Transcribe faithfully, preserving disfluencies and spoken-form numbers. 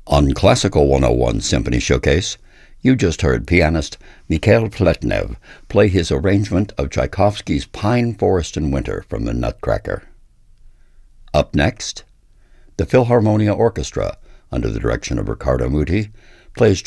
On Classical one oh one Symphony Showcase, you just heard pianist Mikhail Pletnev play his arrangement of Tchaikovsky's Pine Forest in Winter from the Nutcracker. Up next, the Philharmonia Orchestra, under the direction of Riccardo Muti, plays